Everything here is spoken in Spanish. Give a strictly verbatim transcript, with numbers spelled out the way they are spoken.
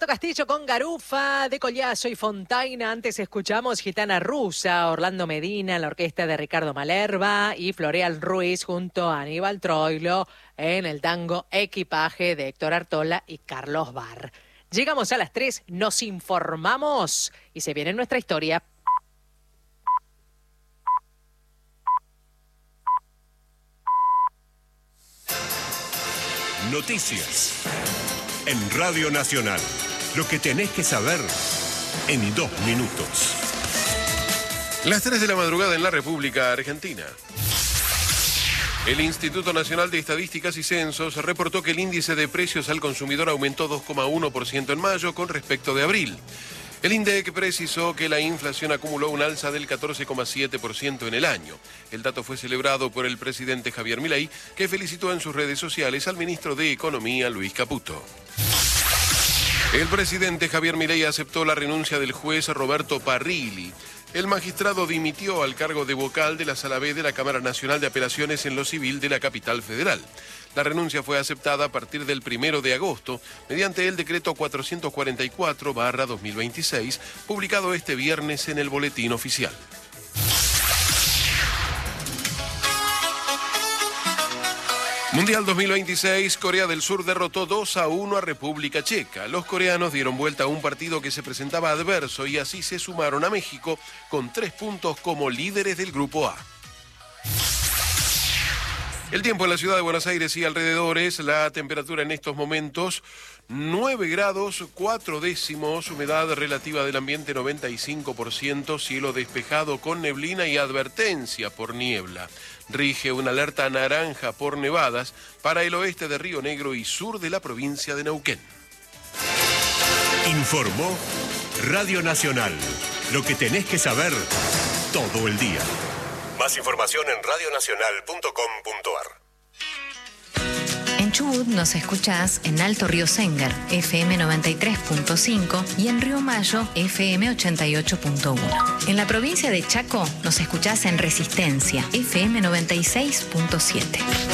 Roberto Castillo con Garufa, de Collazo y Fontaina. Antes escuchamos Gitana Rusa, Orlando Medina, la orquesta de Ricardo Malerba y Floreal Ruiz junto a Aníbal Troilo en el tango Equipaje de Héctor Artola y Carlos Barr. Llegamos a las tres, nos informamos y se viene nuestra historia. Noticias en Radio Nacional. Lo que tenés que saber en dos minutos. Las tres de la madrugada en la República Argentina. El Instituto Nacional de Estadísticas y Censos reportó que el índice de precios al consumidor aumentó dos coma uno por ciento en mayo con respecto de abril. El INDEC precisó que la inflación acumuló un alza del catorce coma siete por ciento en el año. El dato fue celebrado por el presidente Javier Milei, que felicitó en sus redes sociales al ministro de Economía, Luis Caputo. El presidente Javier Milei aceptó la renuncia del juez Roberto Parrilli. El magistrado dimitió al cargo de vocal de la Sala B de la Cámara Nacional de Apelaciones en lo Civil de la capital federal. La renuncia fue aceptada a partir del primero de agosto mediante el decreto cuatrocientos cuarenta y cuatro barra dos mil veintiséis, publicado este viernes en el Boletín Oficial. Mundial dos mil veintiséis, Corea del Sur derrotó dos a uno a República Checa. Los coreanos dieron vuelta a un partido que se presentaba adverso y así se sumaron a México con tres puntos como líderes del Grupo A. El tiempo en la ciudad de Buenos Aires y alrededores, la temperatura en estos momentos nueve grados, cuatro décimos, humedad relativa del ambiente noventa y cinco por ciento, cielo despejado con neblina y advertencia por niebla. Rige una alerta naranja por nevadas para el oeste de Río Negro y sur de la provincia de Neuquén. Informó Radio Nacional. Lo que tenés que saber todo el día. Más información en radio nacional punto com punto ar. En Chubut nos escuchás en Alto Río Sengar, F M noventa y tres punto cinco y en Río Mayo, F M ochenta y ocho punto uno. En la provincia de Chaco nos escuchás en Resistencia, F M noventa y seis punto siete.